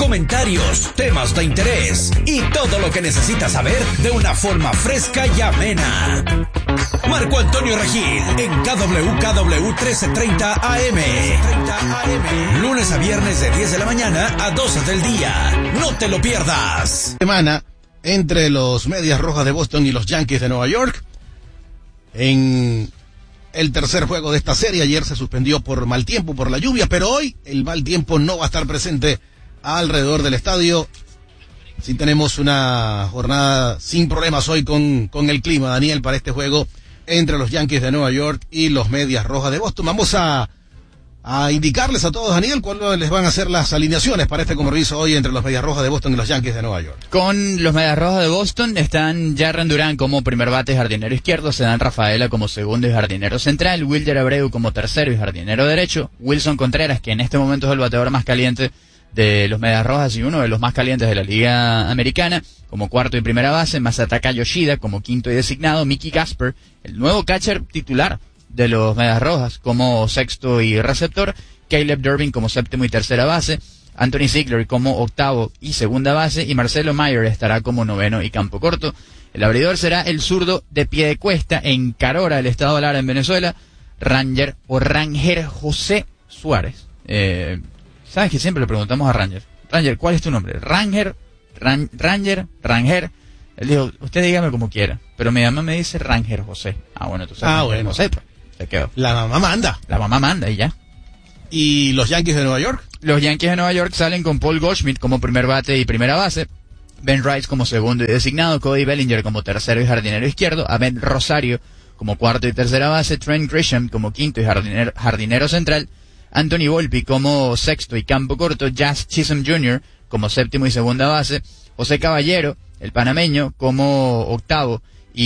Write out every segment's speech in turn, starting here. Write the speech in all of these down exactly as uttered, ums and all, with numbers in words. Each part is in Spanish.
comentarios, temas de interés y todo lo que necesitas saber de una forma fresca y amena. Marco Antonio Regil en K W K W trece treinta A M. Lunes a viernes de diez de la mañana a doce del día. No te lo pierdas. Semana entre los Medias Rojas de Boston y los Yankees de Nueva York. En el tercer juego de esta serie, ayer se suspendió por mal tiempo, por la lluvia, pero hoy el mal tiempo no va a estar presente alrededor del estadio. Sí tenemos una jornada sin problemas hoy con, con el clima, Daniel, para este juego entre los Yankees de Nueva York y los Medias Rojas de Boston. Vamos a, a indicarles a todos, Daniel, cuáles les van a ser las alineaciones para este compromiso hoy entre los Medias Rojas de Boston y los Yankees de Nueva York. Con los Medias Rojas de Boston están Jarren Duran como primer bate y jardinero izquierdo, Cedán Rafaela como segundo y jardinero central, Wilder Abreu como tercero y jardinero derecho, Wilson Contreras, que en este momento es el bateador más caliente de los Medias Rojas y uno de los más calientes de la Liga Americana, como cuarto y primera base, Masataka Yoshida como quinto y designado, Mickey Gasper, el nuevo catcher titular de los Medias Rojas, como sexto y receptor, Caleb Durbin como séptimo y tercera base, Anthony Ziegler como octavo y segunda base, y Marcelo Mayer estará como noveno y campo corto. El abridor será el zurdo de Piedecuesta en Carora, el estado de Lara en Venezuela, Ranger o Ranger José Suárez. Eh, ¿Sabes que siempre le preguntamos a Ranger? Ranger, ¿cuál es tu nombre? Ranger, Ran, Ranger, Ranger. Él dijo, usted dígame como quiera, pero mi mamá me dice Ranger José. Ah, bueno, tú sabes. Ah, Ranger bueno. José, pues, se quedó. La mamá manda. La mamá manda y ya. ¿Y los Yankees de Nueva York? Los Yankees de Nueva York salen con Paul Goldschmidt como primer bate y primera base, Ben Rice como segundo y designado, Cody Bellinger como tercero y jardinero izquierdo, Abel Rosario como cuarto y tercera base, Trent Grisham como quinto y jardinero, jardinero central, Anthony Volpi como sexto y campo corto, Jazz Chisholm junior como séptimo y segunda base, José Caballero, el panameño, como octavo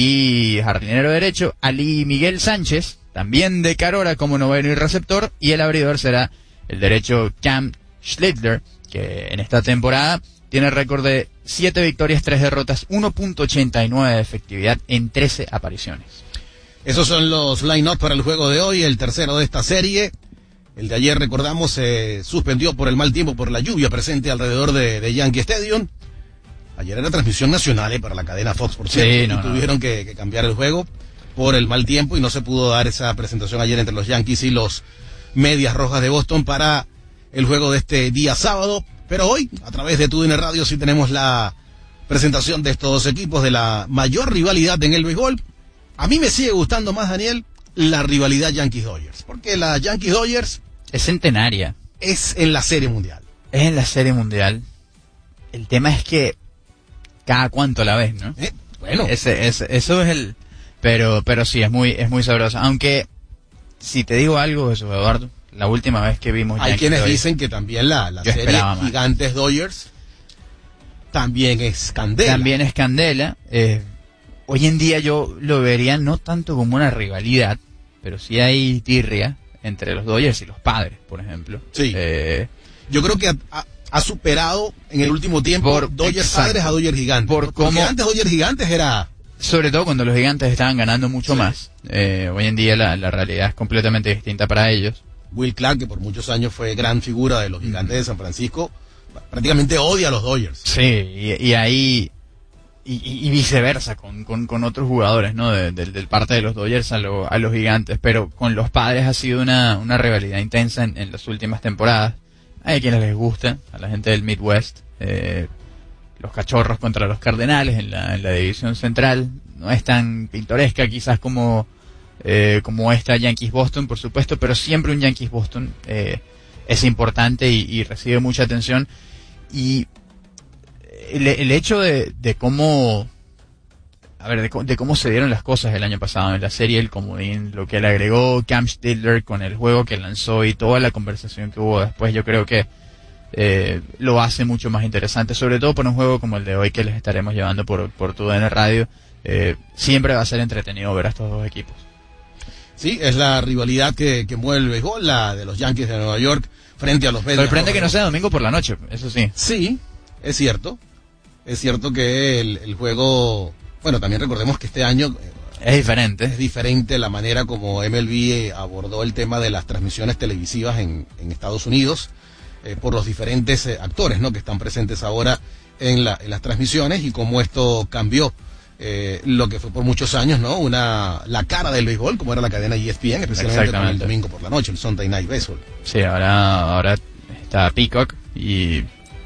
y jardinero derecho, Ali Miguel Sánchez, también de Carora, como noveno y receptor, y el abridor será el derecho Cam Schlittler, que en esta temporada tiene récord de siete victorias, tres derrotas, uno punto ochenta y nueve de efectividad en trece apariciones. Esos son los line-up para el juego de hoy, el tercero de esta serie. El de ayer, recordamos, se suspendió por el mal tiempo, por la lluvia presente alrededor de, de Yankee Stadium. Ayer era transmisión nacional eh, para la cadena Fox, por cierto, sí, y no, tuvieron no. Que, que cambiar el juego por el mal tiempo y no se pudo dar esa presentación ayer entre los Yankees y los Medias Rojas de Boston para el juego de este día sábado. Pero hoy, a través de T U D N Radio, sí tenemos la presentación de estos dos equipos, de la mayor rivalidad en el béisbol. A mí me sigue gustando más, Daniel, la rivalidad Yankees-Dodgers, porque la Yankees-Dodgers es centenaria. Es en la Serie Mundial. Es en la Serie Mundial. El tema es que cada cuánto la ves, ¿no? Eh, bueno. Ese, ese, eso es el... Pero pero sí, es muy es muy sabrosa. Aunque, si te digo algo, eso, Eduardo, la última vez que vimos... Hay Yankees quienes Dodgers, dicen que también la, la serie Gigantes-Dodgers también es candela. También es candela. Eh, hoy en día yo lo vería no tanto como una rivalidad, pero sí hay tirria entre los Dodgers y los Padres, por ejemplo. Sí. Eh, yo creo que ha, ha, ha superado en el último tiempo por, Dodgers exacto, Padres a Dodgers Gigantes. Por Porque cómo, antes Dodgers Gigantes era... Sobre todo cuando los Gigantes estaban ganando mucho sí. más. Eh, hoy en día la, la realidad es completamente distinta para ellos. Will Clark, que por muchos años fue gran figura de los Gigantes mm. de San Francisco, prácticamente odia a los Dodgers. Sí, y, y ahí... Y, y viceversa con, con, con otros jugadores, ¿no? De, de, del parte de los Dodgers a, lo, a los Gigantes, pero con los Padres ha sido una, una rivalidad intensa en, en las últimas temporadas. Hay quienes les gusta, a la gente del Midwest, eh, los Cachorros contra los Cardenales en la, en la división central. No es tan pintoresca quizás como, eh, como esta Yankees-Boston, por supuesto, pero siempre un Yankees-Boston eh, es importante y, y recibe mucha atención. Y El, el hecho de, de cómo, a ver, de, de cómo se dieron las cosas el año pasado en la serie, el comodín, lo que le agregó Cam Schlittler con el juego que lanzó y toda la conversación que hubo después, yo creo que eh, lo hace mucho más interesante, sobre todo por un juego como el de hoy que les estaremos llevando por, por T U D N Radio. Eh, siempre va a ser entretenido ver a estos dos equipos. Sí, es la rivalidad que, que mueve el béisbol, la de los Yankees de Nueva York frente a los Medias. Sorprende que no sea domingo por la noche, eso sí. Sí, es cierto. Es cierto que el, el juego, bueno, también recordemos que este año es diferente. Es diferente la manera como M L B abordó el tema de las transmisiones televisivas en, en Estados Unidos. eh, por los diferentes eh, actores, ¿no?, que están presentes ahora en, la, en las transmisiones, y cómo esto cambió eh, lo que fue por muchos años, ¿no?, una la cara del béisbol, como era la cadena E S P N, especialmente con el domingo por la noche, el Sunday Night Baseball. Sí, ahora, ahora está Peacock, y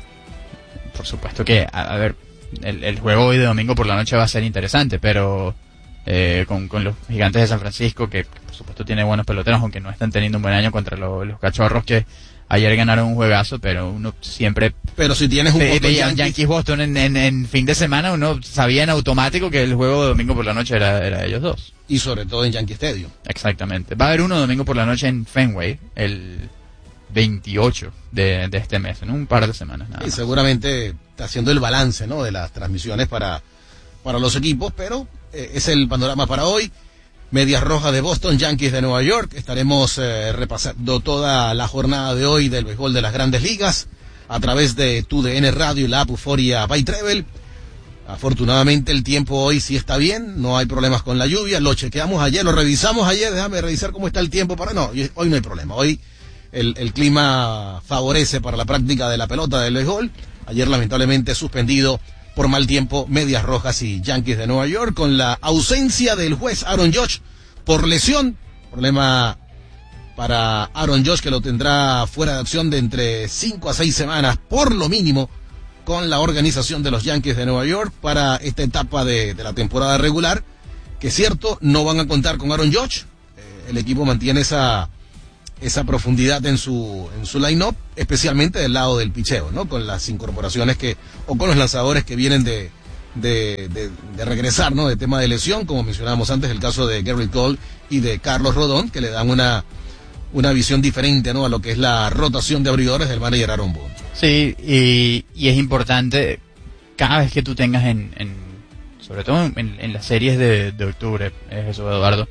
por supuesto que, a, a ver, el, el juego hoy de domingo por la noche va a ser interesante, pero eh, con, con los Gigantes de San Francisco, que por supuesto tiene buenos peloteros, aunque no están teniendo un buen año, contra lo, los Cachorros, que ayer ganaron un juegazo, pero uno siempre... Pero si tienes un Boston Yankees, Yankees Boston en, en, en fin de semana, uno sabía en automático que el juego de domingo por la noche era, era de ellos dos. Y sobre todo en Yankee Stadium. Exactamente. Va a haber uno domingo por la noche en Fenway, el veintiocho de, de este mes, en un par de semanas. Nada y más. seguramente está haciendo el balance, ¿no?, de las transmisiones para, para los equipos, pero eh, es el panorama para hoy. Medias Rojas de Boston, Yankees de Nueva York. Estaremos eh, repasando toda la jornada de hoy del béisbol de las Grandes Ligas a través de tu D N Radio y la app Euforia by Travel. Afortunadamente el tiempo hoy sí está bien, no hay problemas con la lluvia, lo chequeamos ayer, lo revisamos ayer, déjame revisar cómo está el tiempo para... No, hoy no hay problema, hoy el, el clima favorece para la práctica de la pelota del béisbol. Ayer lamentablemente suspendido por mal tiempo Medias Rojas y Yankees de Nueva York, con la ausencia del juez Aaron Judge por lesión, problema para Aaron Judge, que lo tendrá fuera de acción de entre cinco a seis semanas por lo mínimo con la organización de los Yankees de Nueva York para esta etapa de, de la temporada regular, que es cierto, no van a contar con Aaron Judge. Eh, el equipo mantiene esa esa profundidad en su en su line-up, especialmente del lado del picheo, ¿no?, con las incorporaciones que, o con los lanzadores que vienen de de, de, de regresar, ¿no?, de tema de lesión, como mencionábamos antes, el caso de Gerrit Cole y de Carlos Rodón, que le dan una una visión diferente, ¿no?, a lo que es la rotación de abridores del manager Aaron Boone. Sí, y, y es importante cada vez que tú tengas en, en sobre todo en, en las series de, de octubre, es eso, Eduardo,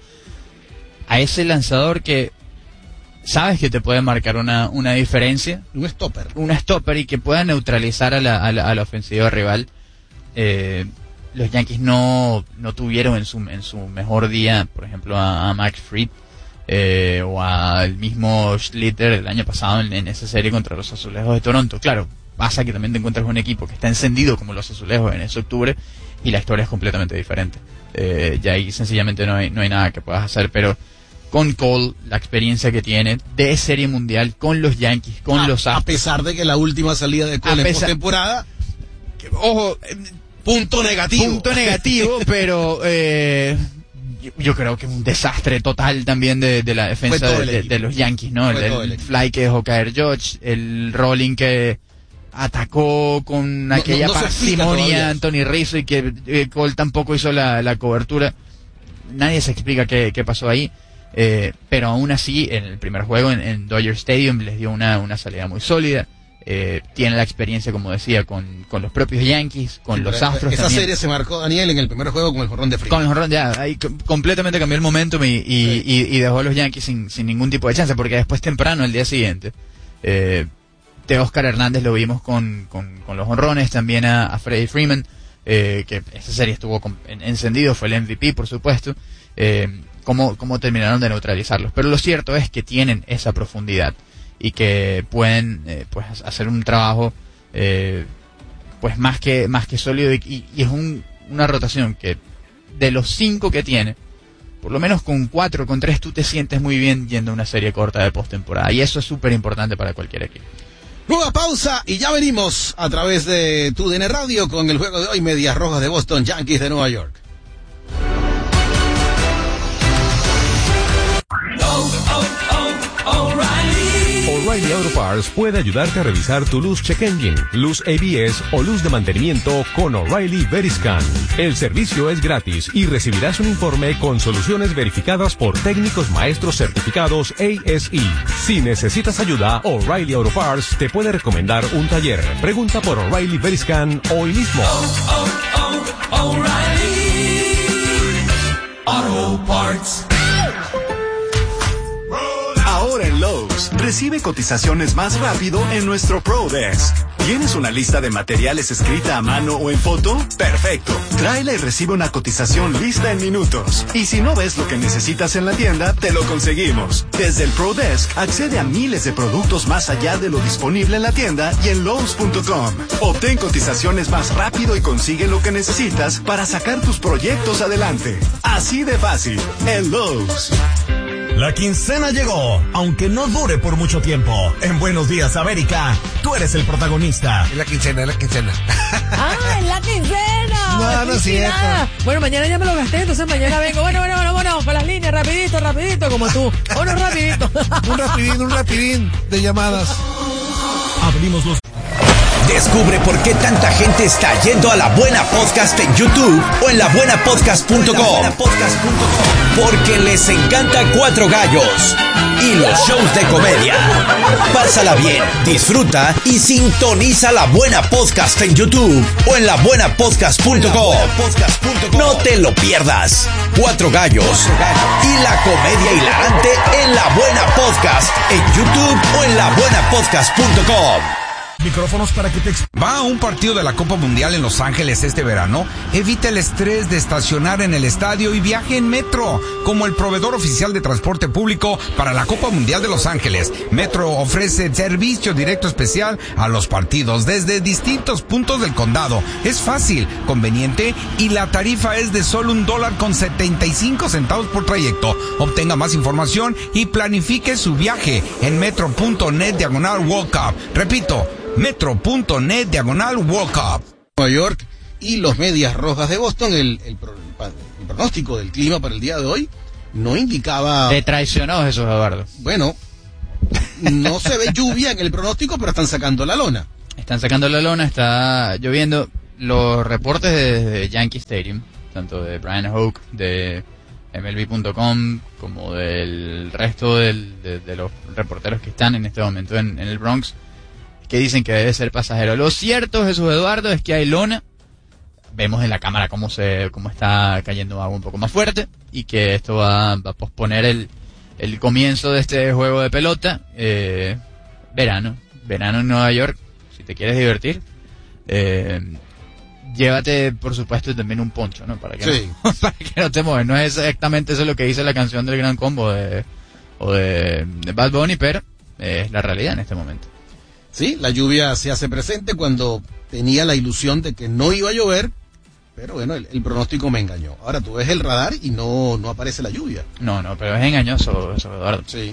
a ese lanzador que sabes que te puede marcar una, una diferencia. Un stopper. Un stopper y que pueda neutralizar a la, a la, a la ofensiva rival. Eh, los Yankees no, no tuvieron en su, en su mejor día, por ejemplo, a, a Max Fried eh, o al mismo Schlitter el año pasado en, en esa serie contra los Azulejos de Toronto. Claro, pasa que también te encuentras un equipo que está encendido como los Azulejos en ese octubre y la historia es completamente diferente. Eh, ya ahí sencillamente no hay, no hay nada que puedas hacer, pero con Cole, la experiencia que tiene de Serie Mundial, con los Yankees, con a, los Astros. A pesar de que la última salida de Cole en postemporada, ojo, punto negativo. Punto negativo, pero eh, yo, yo creo que un desastre total también de, de la defensa de, de, de los Yankees, ¿no? El, el, el fly que dejó caer Judge, el rolling que atacó con no, aquella no, no parsimonia Anthony Rizzo y que eh, Cole tampoco hizo la, la cobertura. Nadie se explica qué, qué pasó ahí. Eh, pero aún así, en el primer juego en, en Dodger Stadium les dio una, una salida muy sólida. Eh, tiene la experiencia, como decía, con, con los propios Yankees, con sí, los Astros. Esa también. serie se marcó, Daniel, en el primer juego con el jonrón de Freeman. Con el jonrón, ya, ahí completamente cambió el momentum y, y, sí. y, y dejó a los Yankees sin, sin ningún tipo de chance, porque después temprano, el día siguiente, eh, de Oscar Hernández lo vimos con, con, con los jonrones, también a, a Freddie Freeman, eh, que esa serie estuvo con, en, encendido, fue el M V P, por supuesto. Eh, Cómo, cómo terminaron de neutralizarlos, pero lo cierto es que tienen esa profundidad y que pueden eh, pues hacer un trabajo eh, pues más que más que sólido y, y es un, una rotación que de los cinco que tiene, por lo menos con cuatro, con tres tú te sientes muy bien yendo a una serie corta de postemporada y eso es súper importante para cualquier equipo. Nueva pausa y ya venimos a través de tu D N Radio con el juego de hoy, Medias Rojas de Boston, Yankees de Nueva York. O'Reilly Auto Parts puede ayudarte a revisar tu luz check engine, luz A B S o luz de mantenimiento con O'Reilly Veriscan. El servicio es gratis y recibirás un informe con soluciones verificadas por técnicos maestros certificados A S E. Si necesitas ayuda, O'Reilly Auto Parts te puede recomendar un taller. Pregunta por O'Reilly Veriscan hoy mismo. Oh, oh, oh, O'Reilly Auto Parts. Ahora en Lowe's, recibe cotizaciones más rápido en nuestro Pro Desk. ¿Tienes una lista de materiales escrita a mano o en foto? Perfecto. Tráela y recibe una cotización lista en minutos. Y si no ves lo que necesitas en la tienda, te lo conseguimos. Desde el Pro Desk, accede a miles de productos más allá de lo disponible en la tienda y en Lowe's punto com. Obtén cotizaciones más rápido y consigue lo que necesitas para sacar tus proyectos adelante. Así de fácil, en Lowe's. La quincena llegó, aunque no dure por mucho tiempo. En Buenos Días, América, tú eres el protagonista. Es la quincena, es la quincena. ¡Ah, es la quincena! No, no es cierto. Bueno, mañana ya me lo gasté, entonces mañana vengo. Bueno, bueno, bueno, bueno, con las líneas, rapidito, rapidito, como tú. Bueno, rapidito. Un rapidín, un rapidín de llamadas. Abrimos los... Descubre por qué tanta gente está yendo a La Buena Podcast en YouTube o en la buena podcast punto com. Porque les encanta Cuatro Gallos y los shows de comedia. Pásala bien, disfruta y sintoniza La Buena Podcast en YouTube o en la buena podcast punto com. No te lo pierdas. Cuatro Gallos y la comedia hilarante en La Buena Podcast en YouTube o en la buena podcast punto com. Micrófonos para que te... ¿Va a un partido de la Copa Mundial en Los Ángeles este verano? Evita el estrés de estacionar en el estadio y viaje en Metro, como el proveedor oficial de transporte público para la Copa Mundial de Los Ángeles. Metro ofrece servicio directo especial a los partidos desde distintos puntos del condado. Es fácil, conveniente y la tarifa es de solo un dólar con setenta y cinco centavos por trayecto. Obtenga más información y planifique su viaje en metro punto net diagonal World Cup. Repito, metro punto net diagonal World Cup. Nueva York y los Medias Rojas de Boston, el, el, pro, el pronóstico del clima para el día de hoy no indicaba... Te traicionó Jesús Eduardo. Bueno, no se ve lluvia en el pronóstico, pero están sacando la lona. Están sacando la lona, está lloviendo. Los reportes de, de Yankee Stadium, tanto de Brian Hoke, de M L B punto com, como del resto del, de, de los reporteros que están en este momento en, en el Bronx, que dicen que debe ser pasajero. Lo cierto, Jesús Eduardo, es que hay lona. Vemos en la cámara cómo se cómo está cayendo agua un poco más fuerte y que esto va, va a posponer el, el comienzo de este juego de pelota. Eh, verano, verano en Nueva York, si te quieres divertir. Eh, llévate, por supuesto, también un poncho, ¿no? Para que, sí. no, para que no te muevas. No es exactamente eso lo que dice la canción del Gran Combo de, o de, de Bad Bunny, pero eh, es la realidad en este momento. Sí, la lluvia se hace presente cuando tenía la ilusión de que no iba a llover, pero bueno, el, el pronóstico me engañó. Ahora tú ves el radar y no, no aparece la lluvia. No, no, pero es engañoso eso, Eduardo. Sí.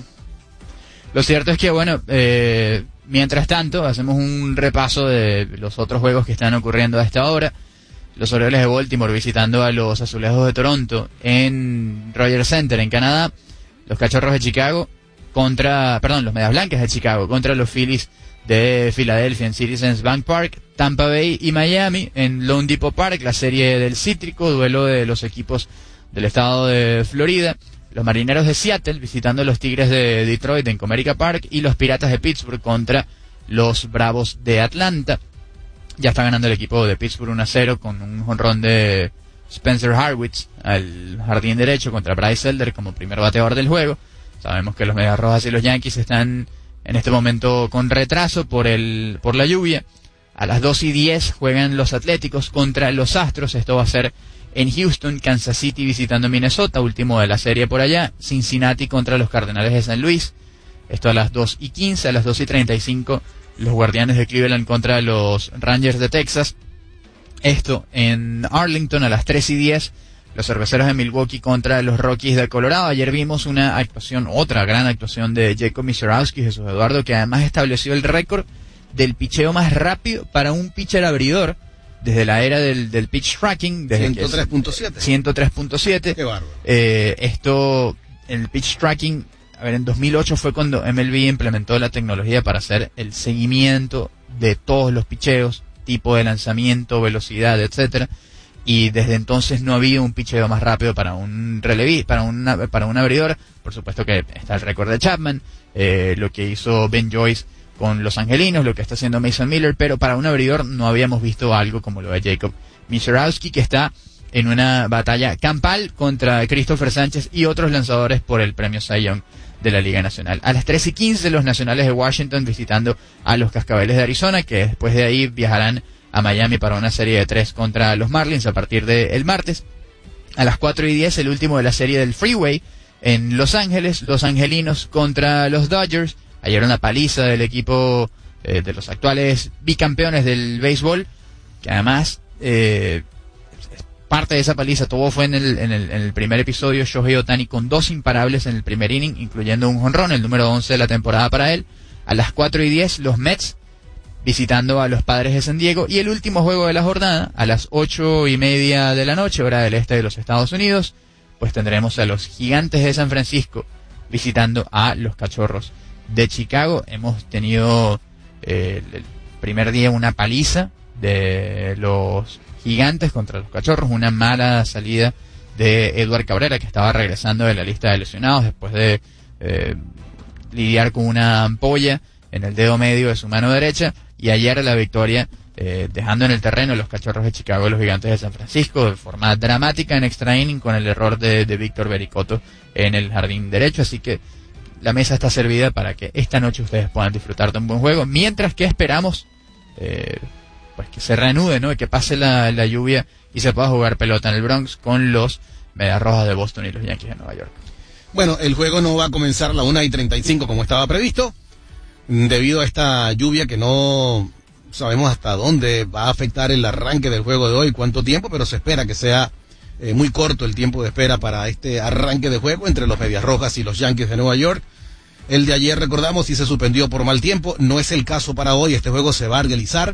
Lo cierto es que, bueno, eh, mientras tanto, hacemos un repaso de los otros juegos que están ocurriendo a esta hora. Los Orioles de Baltimore visitando a los Azulejos de Toronto en Rogers Center, en Canadá. Los Cachorros de Chicago contra, perdón, los Medias Blancas de Chicago contra los Phillies de Filadelfia en Citizens Bank Park. Tampa Bay y Miami en Lone Depot Park, la serie del Cítrico, duelo de los equipos del estado de Florida. Los Marineros de Seattle visitando a los Tigres de Detroit en Comerica Park y los Piratas de Pittsburgh contra los Bravos de Atlanta. Ya está ganando el equipo de Pittsburgh uno a cero con un jonrón de Spencer Harwitz al jardín derecho contra Bryce Elder como primer bateador del juego. Sabemos que los Medias Rojas y los Yankees están en este momento con retraso por el por la lluvia. A las dos y diez juegan los Atléticos contra los Astros. Esto va a ser en Houston. Kansas City visitando Minnesota, último de la serie por allá. Cincinnati contra los Cardenales de San Luis. Esto a las dos y quince. A las dos y treinta y cinco los Guardianes de Cleveland contra los Rangers de Texas. Esto en Arlington a las tres y diez. Los Cerveceros de Milwaukee contra los Rockies de Colorado. Ayer vimos una actuación, otra gran actuación de Jacob Misiorowski, Jesús Eduardo, que además estableció el récord del picheo más rápido para un pitcher abridor desde la era del, del pitch tracking. ciento tres punto siete. ciento tres punto siete. Qué bárbaro. Eh, esto, el pitch tracking, a ver, en dos mil ocho fue cuando M L B implementó la tecnología para hacer el seguimiento de todos los picheos, tipo de lanzamiento, velocidad, etcétera. Y desde entonces no ha habido un picheo más rápido para un releví, para una, para un abridor. Por supuesto que está el récord de Chapman, eh, lo que hizo Ben Joyce con los Angelinos, lo que está haciendo Mason Miller, pero para un abridor no habíamos visto algo como lo de Jacob Misiorowski, que está en una batalla campal contra Christopher Sánchez y otros lanzadores por el premio Cy Young de la Liga Nacional. A las tres y quince los Nacionales de Washington visitando a los Cascabeles de Arizona, que después de ahí viajarán a Miami para una serie de tres contra los Marlins a partir del martes. A las cuatro y diez el último de la serie del Freeway en Los Ángeles, los angelinos contra los Dodgers. Ayer una paliza del equipo eh, de los actuales bicampeones del béisbol, que además eh, parte de esa paliza, todo fue en el, en el, en el primer episodio. Shohei Ohtani con dos imparables en el primer inning, incluyendo un jonrón, el número once de la temporada para él. A las cuatro y diez los Mets visitando a los Padres de San Diego, y el último juego de la jornada, a las ocho y media de la noche, hora del este de los Estados Unidos, pues tendremos a los Gigantes de San Francisco visitando a los Cachorros de Chicago. Hemos tenido eh, el primer día una paliza de los Gigantes contra los Cachorros, una mala salida de Edward Cabrera, que estaba regresando de la lista de lesionados después de eh, lidiar con una ampolla en el dedo medio de su mano derecha, y ayer la victoria eh, dejando en el terreno los Cachorros de Chicago a los Gigantes de San Francisco de forma dramática en extra inning, con el error de, de Víctor Bericotto en el jardín derecho. Así que la mesa está servida para que esta noche ustedes puedan disfrutar de un buen juego, mientras que esperamos eh, pues que se reanude, ¿no? Y que pase la, la lluvia y se pueda jugar pelota en el Bronx con los Medias Rojas de Boston y los Yankees de Nueva York. Bueno, el juego no va a comenzar a la una y treinta y cinco como estaba previsto, debido a esta lluvia que no sabemos hasta dónde va a afectar el arranque del juego de hoy, cuánto tiempo, pero se espera que sea eh, muy corto el tiempo de espera para este arranque de juego entre los Medias Rojas y los Yankees de Nueva York. El de ayer, recordamos, sí se suspendió por mal tiempo, no es el caso para hoy, este juego se va a realizar,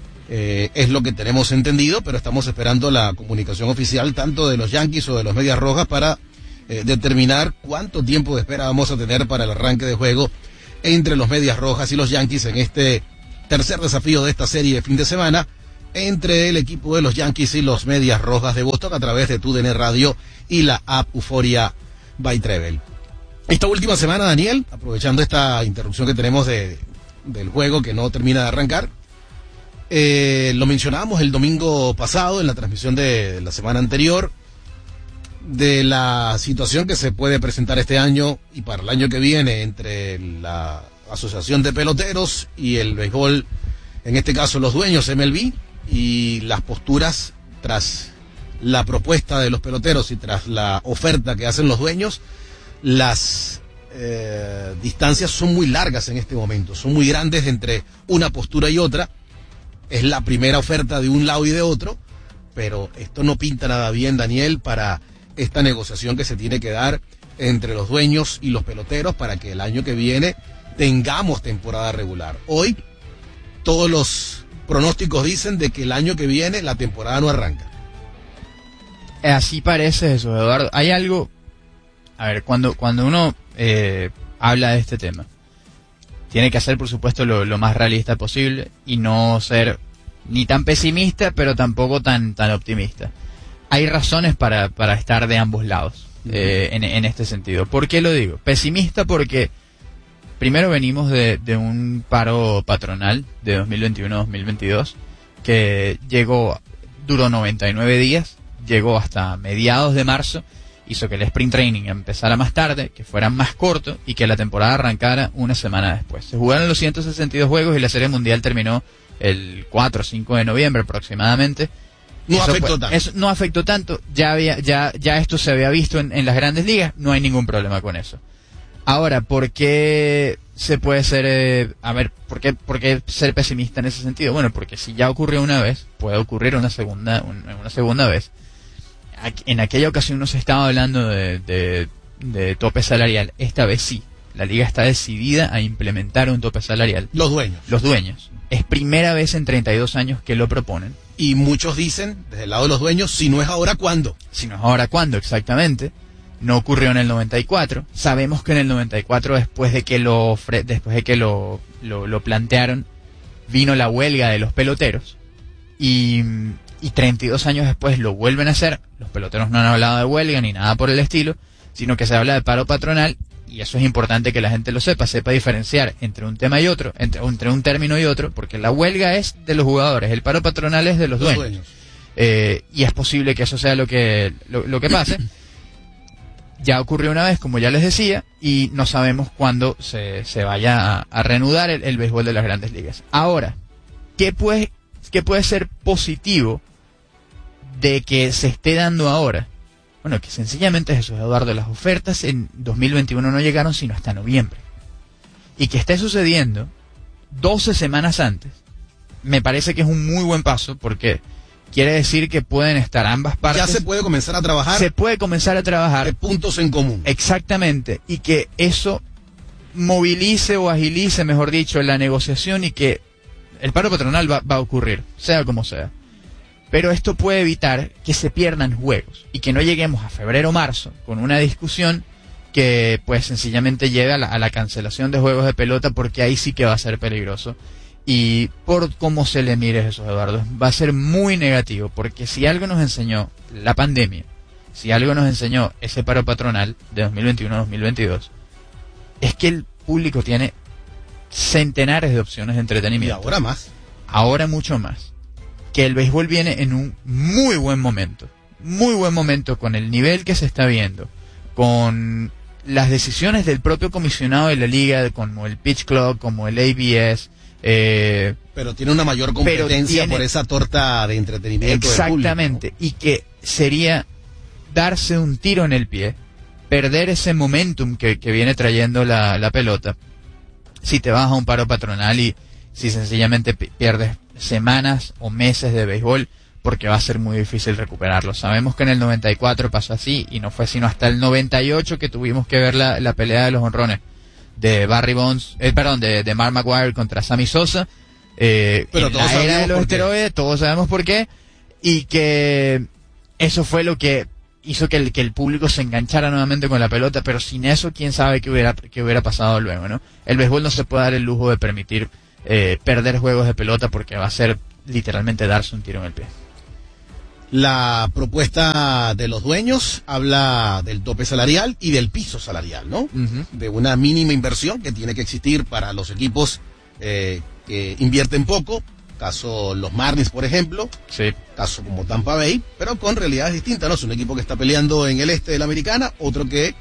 eh, es lo que tenemos entendido, pero estamos esperando la comunicación oficial tanto de los Yankees o de los Medias Rojas para eh, determinar cuánto tiempo de espera vamos a tener para el arranque de juego entre los Medias Rojas y los Yankees en este tercer desafío de esta serie de fin de semana entre el equipo de los Yankees y los Medias Rojas de Boston a través de TUDN Radio y la app Euforia by Treble. Esta última semana, Daniel, aprovechando esta interrupción que tenemos de, del juego que no termina de arrancar, eh, lo mencionábamos el domingo pasado en la transmisión de la semana anterior, de la situación que se puede presentar este año y para el año que viene entre la Asociación de Peloteros y el béisbol, en este caso los dueños M L B, y las posturas tras la propuesta de los peloteros y tras la oferta que hacen los dueños. Las eh, distancias son muy largas en este momento, son muy grandes entre una postura y otra. Es la primera oferta de un lado y de otro, pero esto no pinta nada bien, Daniel, para esta negociación que se tiene que dar entre los dueños y los peloteros para que el año que viene tengamos temporada regular. Hoy todos los pronósticos dicen de que el año que viene la temporada no arranca. Así parece eso, Eduardo. Hay algo, a ver, cuando, cuando uno eh, habla de este tema, tiene que hacer, por supuesto, lo, lo más realista posible y no ser ni tan pesimista, pero tampoco tan, tan optimista. Hay razones para, para estar de ambos lados eh, en, en este sentido. ¿Por qué lo digo? Pesimista porque primero venimos de, de un paro patronal de dos mil veintiuno a dos mil veintidós que llegó, duró noventa y nueve días, llegó hasta mediados de marzo, hizo que el sprint training empezara más tarde, que fuera más corto y que la temporada arrancara una semana después. Se jugaron los ciento sesenta y dos juegos y la Serie Mundial terminó el cuatro o cinco de noviembre aproximadamente. No eso afectó fue, tanto. Eso no afectó tanto, ya había, ya, ya esto se había visto en, en las grandes ligas, no hay ningún problema con eso. Ahora, ¿por qué se puede ser, eh, a ver, ¿por qué, por qué ser pesimista en ese sentido? Bueno, porque si ya ocurrió una vez, puede ocurrir una segunda, una, una segunda vez. En aquella ocasión no se estaba hablando de, de, de tope salarial, esta vez sí. La liga está decidida a implementar un tope salarial. Los dueños. Los dueños. Es primera vez en treinta y dos años que lo proponen. Y muchos dicen, desde el lado de los dueños, si no es ahora, ¿cuándo? Si no es ahora, ¿cuándo? Exactamente. No ocurrió en el noventa y cuatro. Sabemos que en el noventa y cuatro, después de que lo ofre- después de que lo, lo, lo plantearon, vino la huelga de los peloteros. Y, y treinta y dos años después lo vuelven a hacer. Los peloteros no han hablado de huelga ni nada por el estilo, sino que se habla de paro patronal. Y eso es importante que la gente lo sepa, sepa diferenciar entre un tema y otro, entre, entre un término y otro, porque la huelga es de los jugadores, el paro patronal es de los, Los dueños. dueños. Eh, y es posible que eso sea lo que, lo, lo que pase. ya ocurrió una vez, como ya les decía, y no sabemos cuándo se, se vaya a, a reanudar el, el béisbol de las Grandes Ligas. Ahora, ¿qué puede, qué puede ser positivo de que se esté dando ahora? Bueno, que sencillamente, Jesús Eduardo, las ofertas en dos mil veintiuno no llegaron sino hasta noviembre. Y que esté sucediendo doce semanas antes, me parece que es un muy buen paso, porque quiere decir que pueden estar ambas partes. Ya se puede comenzar a trabajar. Se puede comenzar a trabajar. De puntos en común. Exactamente. Y que eso movilice o agilice, mejor dicho, la negociación, y que el paro patronal va, va a ocurrir, sea como sea. Pero esto puede evitar que se pierdan juegos y que no lleguemos a febrero o marzo con una discusión que pues sencillamente lleve a la, a la cancelación de juegos de pelota, porque ahí sí que va a ser peligroso. Y por cómo se le mire, Jesús Eduardo, va a ser muy negativo, porque si algo nos enseñó la pandemia, si algo nos enseñó ese paro patronal de dos mil veintiuno a dos mil veintidós, es que el público tiene centenares de opciones de entretenimiento. Y ahora más. Ahora mucho más. Que el béisbol viene en un muy buen momento, muy buen momento, con el nivel que se está viendo, con las decisiones del propio comisionado de la liga, como el Pitch Club, como el A B S. Eh, pero tiene una mayor competencia tiene, por esa torta de entretenimiento. Exactamente, y que sería darse un tiro en el pie, perder ese momentum que, que viene trayendo la, la pelota, si te vas a un paro patronal y si sencillamente pierdes semanas o meses de béisbol, porque va a ser muy difícil recuperarlo. Sabemos que en el noventa y cuatro pasó así, y no fue sino hasta el noventa y ocho que tuvimos que ver la, la pelea de los honrones de Barry Bonds, eh, perdón, de, de Mark McGwire contra Sammy Sosa, eh, Pero en todos la era de los por qué. esteroides, todos sabemos por qué, y que eso fue lo que hizo que el, que el público se enganchara nuevamente con la pelota, pero sin eso, quién sabe qué hubiera, qué hubiera pasado luego, ¿no? El béisbol no se puede dar el lujo de permitir eh, perder juegos de pelota, porque va a ser literalmente darse un tiro en el pie. La propuesta de los dueños habla del tope salarial y del piso salarial, ¿no? Uh-huh. De una mínima inversión que tiene que existir para los equipos eh, que invierten poco, caso los Marlins, por ejemplo, sí. Caso como Tampa Bay, pero con realidades distintas, ¿no? Es un equipo que está peleando en el este de la Americana, otro que eh,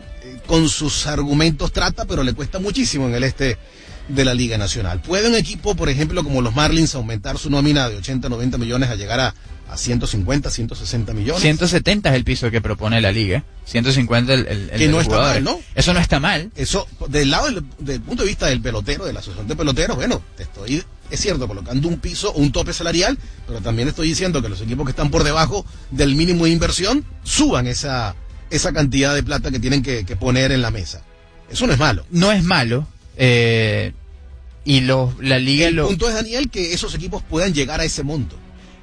con sus argumentos trata, pero le cuesta muchísimo en el este de la Liga Nacional. ¿Puede un equipo, por ejemplo, como los Marlins, aumentar su nómina de ochenta, noventa millones a llegar a, a ciento cincuenta, ciento sesenta millones? ciento setenta es el piso que propone la liga, ciento cincuenta el, el, el que no está jugadores. mal, ¿no? Eso no está mal. Eso, del lado del, del punto de vista del pelotero, de la asociación de peloteros, bueno, te estoy, es cierto, colocando un piso, un tope salarial, pero también estoy diciendo que los equipos que están por debajo del mínimo de inversión suban esa, esa cantidad de plata que tienen que, que poner en la mesa. Eso no es malo. No es malo. Eh, y los, la liga... El lo, punto es, Daniel, que esos equipos puedan llegar a ese monto.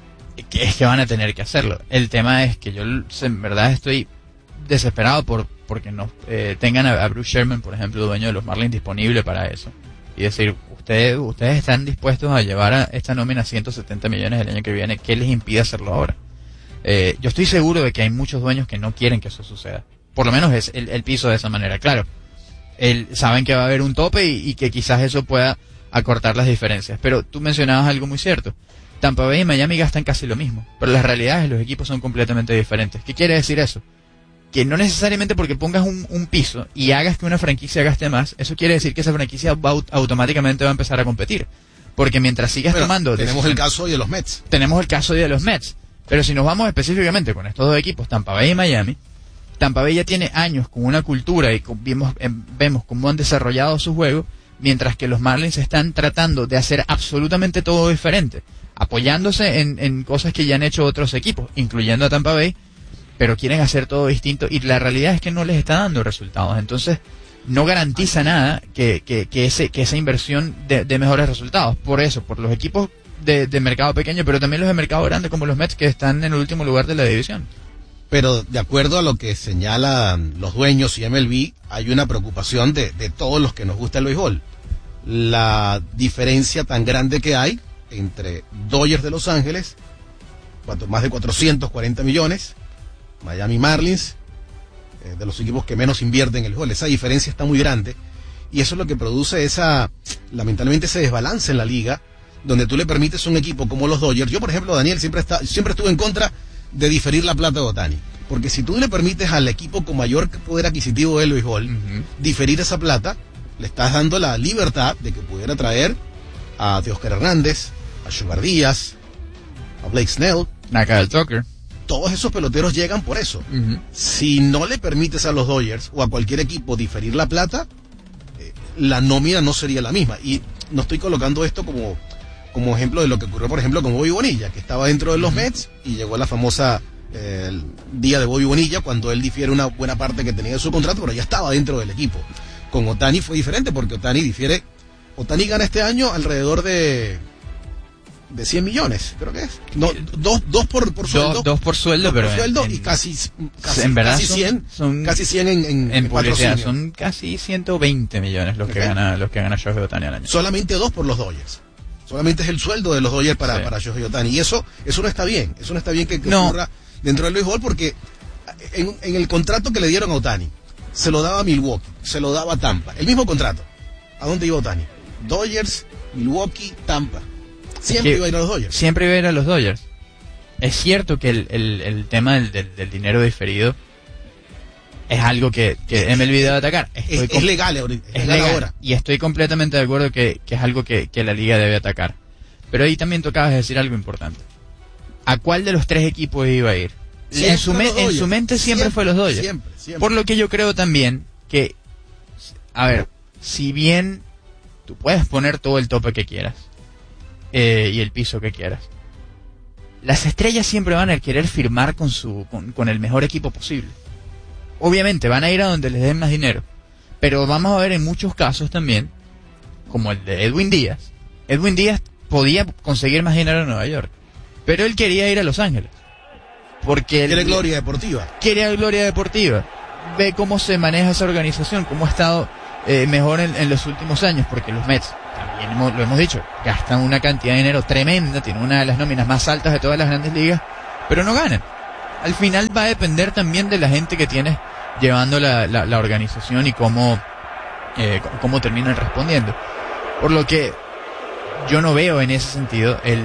Que es que van a tener que hacerlo. El tema es que yo en verdad estoy desesperado por porque no eh, tengan a, a Bruce Sherman, por ejemplo, dueño de los Marlins, disponible para eso. Y decir, ustedes ustedes están dispuestos a llevar a esta nómina a ciento setenta millones el año que viene, ¿qué les impide hacerlo ahora? Eh, yo estoy seguro de que hay muchos dueños que no quieren que eso suceda. Por lo menos es el, el piso de esa manera, claro. El, saben que va a haber un tope y, y que quizás eso pueda acortar las diferencias. Pero tú mencionabas algo muy cierto. Tampa Bay y Miami gastan casi lo mismo, pero las realidades de los equipos son completamente diferentes. ¿Qué quiere decir eso? Que no necesariamente porque pongas un, un piso y hagas que una franquicia gaste más, eso quiere decir que esa franquicia va, automáticamente va a empezar a competir. Porque mientras sigas bueno, tomando... Tenemos el caso hoy de los Mets. Tenemos el caso hoy de los Mets. Pero si nos vamos específicamente con estos dos equipos, Tampa Bay y Miami, Tampa Bay ya tiene años con una cultura y con, vimos, eh, vemos cómo han desarrollado su juego, mientras que los Marlins están tratando de hacer absolutamente todo diferente, apoyándose en, en cosas que ya han hecho otros equipos, incluyendo a Tampa Bay, pero quieren hacer todo distinto y la realidad es que no les está dando resultados. Entonces no garantiza nada que, que, que, ese, que esa inversión dé de mejores resultados. Por eso, por los equipos de, de mercado pequeño, pero también los de mercado grande como los Mets, que están en el último lugar de la división. Pero de acuerdo a lo que señalan los dueños y M L B, hay una preocupación de, de todos los que nos gusta el béisbol. La diferencia tan grande que hay entre Dodgers de Los Ángeles, más de cuatrocientos cuarenta millones, Miami Marlins, eh, de los equipos que menos invierten en el béisbol. Esa diferencia está muy grande y eso es lo que produce esa, lamentablemente, ese desbalance en la liga, donde tú le permites a un equipo como los Dodgers. Yo, por ejemplo, Daniel, siempre está, siempre estuve en contra de diferir la plata de Ohtani. Porque si tú le permites al equipo con mayor poder adquisitivo del béisbol uh-huh. diferir esa plata, le estás dando la libertad de que pudiera traer a Teóscar Hernández, a Sugar Díaz, a Blake Snell, Nakal Tucker. Todos esos peloteros llegan por eso. Uh-huh. Si no le permites a los Dodgers o a cualquier equipo diferir la plata, eh, la nómina no sería la misma. Y no estoy colocando esto como, como ejemplo de lo que ocurrió, por ejemplo, con Bobby Bonilla, que estaba dentro de los uh-huh. Mets y llegó a la famosa eh, el día de Bobby Bonilla, cuando él difiere una buena parte que tenía de su contrato, pero ya estaba dentro del equipo. Con Ohtani fue diferente, porque Ohtani difiere. Ohtani gana este año alrededor de de cien millones, creo que es. No, dos, dos por, por sueldo. Dos, dos por sueldo, dos pero por sueldo en, y casi, casi, en verdad casi son, cien, son, casi cien en, en, en en publicidad. Son casi ciento veinte millones los que okay. gana, los que gana Shohei Ohtani al año. Solamente dos por los Dodgers. Solamente es el sueldo de los Dodgers para, sí. para Shohei Ohtani. Y eso, eso no está bien. Eso no está bien que, que no. ocurra dentro del béisbol, porque en, en el contrato que le dieron a Ohtani, se lo daba a Milwaukee, se lo daba a Tampa. El mismo contrato. ¿A dónde iba Ohtani? Dodgers, Milwaukee, Tampa. Siempre es que iba a ir a los Dodgers. Siempre iba a ir a los Dodgers. Es cierto que el, el, el tema del, del, del dinero diferido es algo que, que M L B debe atacar. Estoy es, com- es legal, es, es legal, legal ahora. Y estoy completamente de acuerdo que, que es algo que, que la liga debe atacar. Pero ahí también tocabas decir algo importante. ¿A cuál de los tres equipos iba a ir? En su, me- en su mente siempre, siempre fue los Dodgers. Siempre, siempre. Por lo que yo creo también que, a ver, si bien tú puedes poner todo el tope que quieras, Eh, y el piso que quieras, las estrellas siempre van a querer firmar con su con, con el mejor equipo posible. Obviamente van a ir a donde les den más dinero, pero vamos a ver en muchos casos también, como el de Edwin Díaz. Edwin Díaz podía conseguir más dinero en Nueva York, pero él quería ir a Los Ángeles porque quiere gloria deportiva. Quería gloria deportiva. Ve cómo se maneja esa organización, cómo ha estado eh, mejor en, en los últimos años, porque los Mets, también hemos, lo hemos dicho, gastan una cantidad de dinero tremenda, tienen una de las nóminas más altas de todas las grandes ligas, pero no ganan. Al final va a depender también de la gente que tienes llevando la, la, la organización y cómo, eh, cómo terminan respondiendo. Por lo que yo no veo en ese sentido el,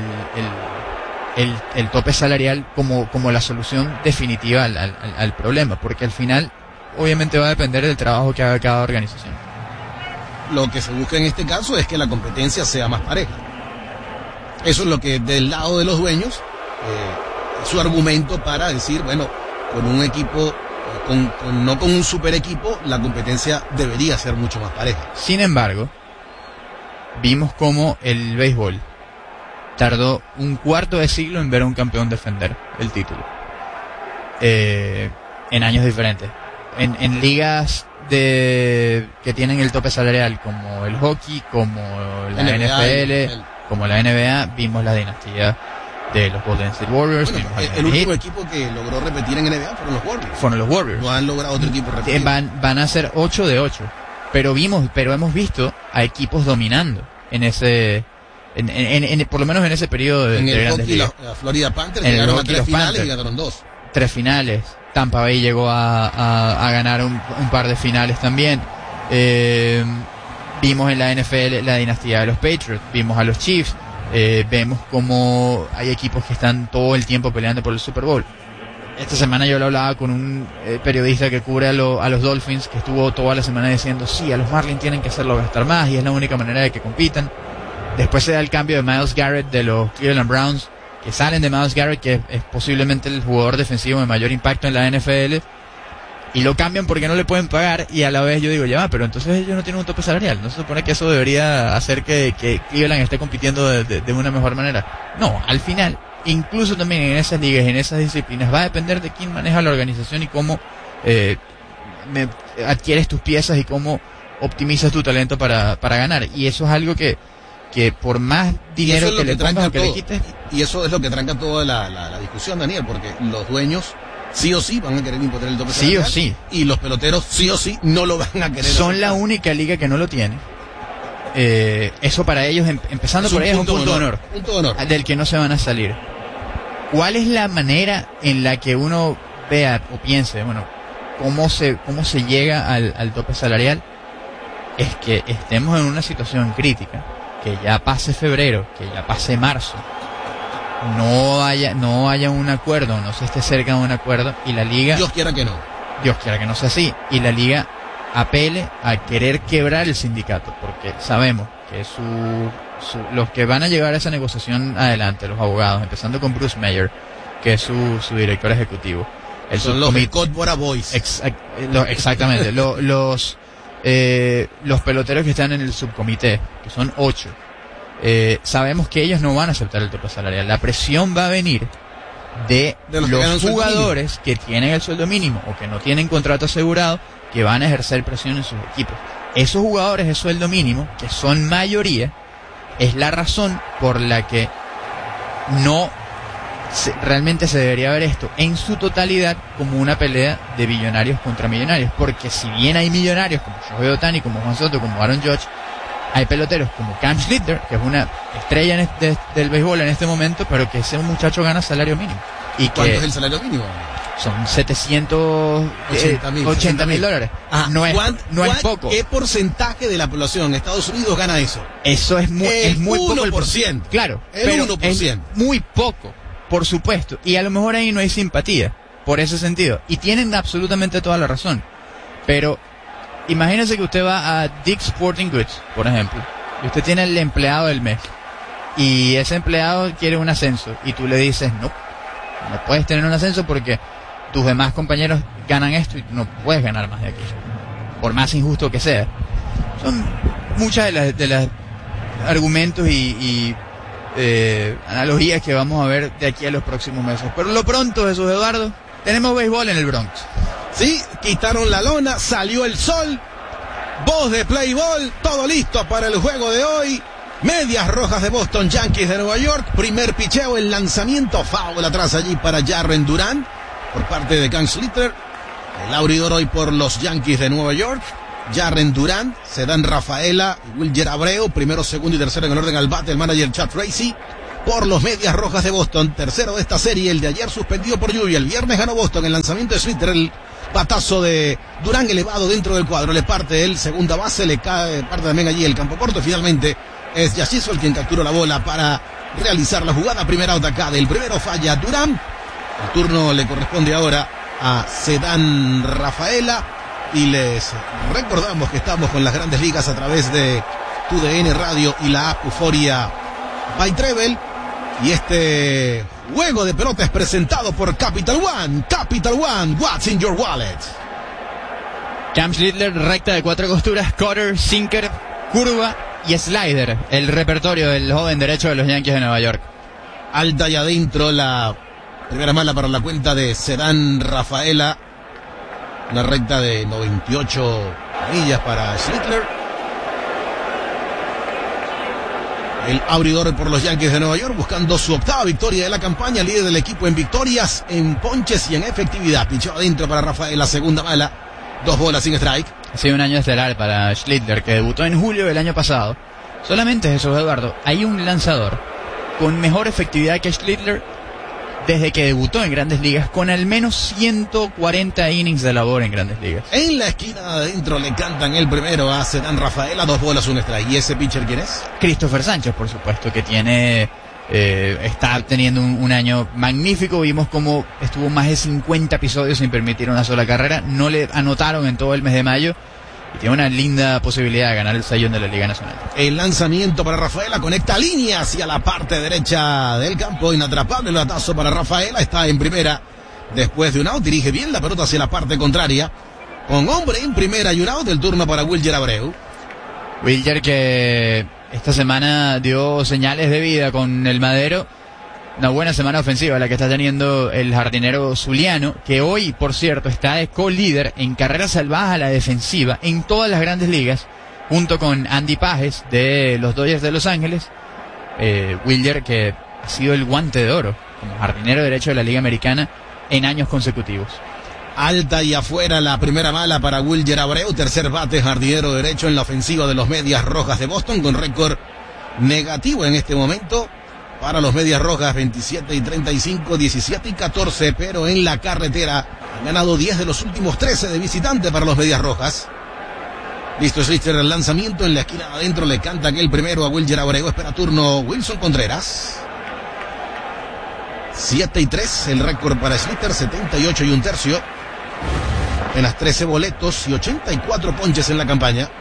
el, el, el tope salarial como, como la solución definitiva al, al, al problema, porque al final obviamente va a depender del trabajo que haga cada organización. Lo que se busca en este caso es que la competencia sea más pareja. Eso es lo que del lado de los dueños eh, es su argumento para decir, bueno, con un equipo, con, con, no con un super equipo, la competencia debería ser mucho más pareja. Sin embargo, vimos cómo el béisbol tardó un cuarto de siglo en ver a un campeón defender el título. Eh, en años diferentes. En, en ligas de que tienen el tope salarial como el hockey, como la N B A, N F L, el... como la N B A, vimos la dinastía de los Golden State Warriors. Bueno, el, el último equipo que logró repetir en N B A fueron los Warriors. Fueron los Warriors. No han logrado otro equipo repetir. Van, van a ser ocho de ocho. Pero vimos, pero hemos visto a equipos dominando en ese, en, en, en, en por lo menos en ese periodo de, en de el grandes hockey, ligas. La, la Florida Panthers llegaron a tres finales Panthers, y ganaron dos. Tres finales. Tampa Bay llegó a, a, a ganar un, un par de finales también. Eh, vimos en la N F L la dinastía de los Patriots, vimos a los Chiefs, eh, vemos como hay equipos que están todo el tiempo peleando por el Super Bowl. Esta semana yo lo hablaba con un eh, periodista que cubre a, lo, a los Dolphins, que estuvo toda la semana diciendo, sí, a los Marlins tienen que hacerlo gastar más y es la única manera de que compitan. Después se da el cambio de Myles Garrett de los Cleveland Browns, que salen de Myles Garrett, que es, es posiblemente el jugador defensivo de mayor impacto en la N F L, y lo cambian porque no le pueden pagar, y a la vez yo digo, ya va, pero entonces ellos no tienen un tope salarial, ¿no se supone que eso debería hacer que, que Cleveland esté compitiendo de, de, de una mejor manera? No, al final, incluso también en esas ligas, en esas disciplinas, va a depender de quién maneja la organización y cómo eh, me, adquieres tus piezas y cómo optimizas tu talento para, para ganar, y eso es algo que que por más dinero que, que le pongas o que le quites. Y eso es lo que tranca toda la, la, la discusión, Daniel, porque los dueños sí o sí van a querer imponer el tope salarial. Sí o sí. Y los peloteros sí o sí no lo van a querer. Son aceptar. La única liga que no lo tiene. Eh, eso para ellos, em, empezando es por ahí, es un punto de honor, punto de honor del que no se van a salir. ¿Cuál es la manera en la que uno vea o piense, bueno, cómo se, cómo se llega al, al tope salarial? Es que estemos en una situación crítica, que ya pase febrero, que ya pase marzo, no haya, no haya un acuerdo, no se esté cerca de un acuerdo y la liga... Dios quiera que no. Dios quiera que no sea así. Y la liga apele a querer quebrar el sindicato, porque sabemos que su, su, los que van a llevar esa negociación adelante, los abogados, empezando con Bruce Mayer, que es su, su director ejecutivo. El Son los Codbora Boys. Ex, lo, exactamente. lo, los, eh, los peloteros que están en el subcomité, que son ocho, eh, sabemos que ellos no van a aceptar el tope salarial. La presión va a venir de, de los, los que jugadores que tienen el sueldo mínimo o que no tienen contrato asegurado, que van a ejercer presión en sus equipos. Esos jugadores de sueldo mínimo, que son mayoría, es la razón por la que no se, realmente se debería ver esto en su totalidad como una pelea de billonarios contra millonarios, porque si bien hay millonarios como Shohei Ohtani, como Juan Soto, como Aaron Judge, hay peloteros como Cam Schlitter, que es una estrella en este, del béisbol en este momento, pero que ese muchacho gana salario mínimo. Y ¿Cuánto que es el salario mínimo? Son setecientos ochenta mil dólares. Ah, no es, no es poco. ¿Qué porcentaje de la población en Estados Unidos gana eso? Eso es muy, el es muy poco. uno por ciento. El, claro, el pero uno por ciento. Es muy poco, por supuesto. Y a lo mejor ahí no hay simpatía, por ese sentido. Y tienen absolutamente toda la razón. Pero imagínese que usted va a Dick's Sporting Goods, por ejemplo, y usted tiene el empleado del mes. Y ese empleado quiere un ascenso. Y tú le dices, no, no puedes tener un ascenso porque tus demás compañeros ganan esto y no puedes ganar más de aquí, por más injusto que sea. Son muchas de las de las argumentos y, y eh, analogías que vamos a ver de aquí a los próximos meses. Pero lo pronto, Jesús Eduardo, tenemos béisbol en el Bronx. Sí, quitaron la lona, salió el sol, voz de play ball, todo listo para el juego de hoy. Medias Rojas de Boston, Yankees de Nueva York. Primer picheo, el lanzamiento, foul atrás allí para Jarren Duran por parte de Cam Schlitter. El abridor hoy por los Yankees de Nueva York, Jarren Duran. Se dan Rafaela y Wilyer Abreu, primero, segundo y tercero en el orden al bate, el manager Chad Tracy. Por los Medias Rojas de Boston, tercero de esta serie, el de ayer suspendido por lluvia. El viernes ganó Boston, el lanzamiento de Schlitter, el batazo de Durán elevado dentro del cuadro, le parte el segunda base, le cae, parte también allí el campo corto. Finalmente es Yashizo el quien captura la bola para realizar la jugada. Primera out acá del primero, falla Durán. El turno le corresponde ahora a Sedán Rafaela. Y les recordamos que estamos con las Grandes Ligas a través de Tu D N Radio y la app Euforia by Treble. Y este juego de pelota es presentado por Capital One. Capital One, what's in your wallet? Cam Schlitter, recta de cuatro costuras, cutter, sinker, curva y slider. El repertorio del joven derecho de los Yankees de Nueva York. Alta y adentro la primera mala para la cuenta de Sedán Rafaela. Una recta de noventa y ocho millas para Schlitter. El abridor por los Yankees de Nueva York buscando su octava victoria de la campaña, líder del equipo en victorias, en ponches y en efectividad. Pichó adentro para Rafael, la segunda bala, dos bolas sin strike. Ha sido un año estelar para Schlitter, que debutó en julio del año pasado. Solamente, Jesús Eduardo, hay un lanzador con mejor efectividad que Schlitter desde que debutó en Grandes Ligas, con al menos ciento cuarenta innings de labor en Grandes Ligas. En la esquina de adentro le cantan el primero a Sedán Rafaela, dos bolas, un strike. ¿Y ese pitcher quién es? Christopher Sánchez, por supuesto, que tiene eh, está teniendo un, un año magnífico. Vimos cómo estuvo más de cincuenta episodios sin permitir una sola carrera. No le anotaron en todo el mes de mayo. Y tiene una linda posibilidad de ganar el sayón de la Liga Nacional. El lanzamiento para Rafaela conecta línea hacia la parte derecha del campo. Inatrapable el batazo para Rafaela. Está en primera después de un out. Dirige bien la pelota hacia la parte contraria. Con hombre en primera y un out. El turno para Wilyer Abreu. Wilyer que esta semana dio señales de vida con el Madero. Una buena semana ofensiva la que está teniendo el jardinero zuliano, que hoy, por cierto, está de co-líder en carreras salvadas a la defensiva en todas las Grandes Ligas, junto con Andy Pages de los Dodgers de Los Ángeles. Eh, Wilyer, que ha sido el guante de oro como jardinero derecho de la Liga Americana en años consecutivos. Alta y afuera la primera bala para Wilyer Abreu, tercer bate jardinero derecho en la ofensiva de los Medias Rojas de Boston, con récord negativo en este momento. Para los Medias Rojas, veintisiete y treinta y cinco, diecisiete y catorce, pero en la carretera han ganado diez de los últimos trece de visitante para los Medias Rojas. Listo Schlitter, el lanzamiento en la esquina adentro, le canta aquel primero a Wilyer Abreu. Espera turno Wilson Contreras. siete y tres, el récord para Slater, setenta y ocho y un tercio. Apenas trece boletos y ochenta y cuatro ponches en la campaña.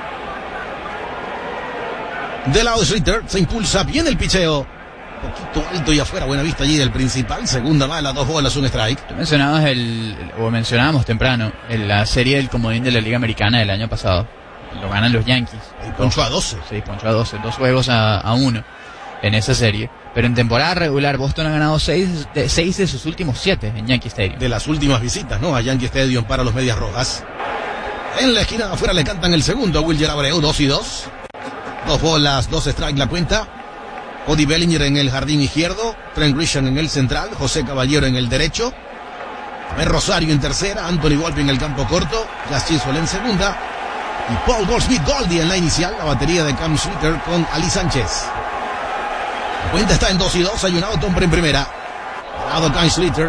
Del lado de Slater, se impulsa bien el picheo. Poquito alto y afuera, buena vista allí del principal. Segunda bala, dos bolas, un strike. Tú mencionabas el, o mencionábamos temprano, en la serie del comodín de la Liga Americana del año pasado. Lo ganan los Yankees. Y ponchó a doce. Sí, ponchó a doce. Dos juegos a, a uno en esa serie. Pero en temporada regular, Boston ha ganado seis de, seis de sus últimos siete en Yankee Stadium. De las últimas visitas, ¿no? A Yankee Stadium para los Medias Rojas. En la esquina de afuera le cantan el segundo a Wilyer Abreu, dos y dos. Dos bolas, dos strikes la cuenta. Cody Bellinger en el jardín izquierdo, Trent Grisham en el central, José Caballero en el derecho, Amel Rosario en tercera, Anthony Volpe en el campo corto, Jazz Chisholm en segunda y Paul Goldschmidt Goldie en la inicial, la batería de Cam Slater con Ali Sánchez. La cuenta está en dos y dos, hay un out, hombre en primera. Lado Cam Slater.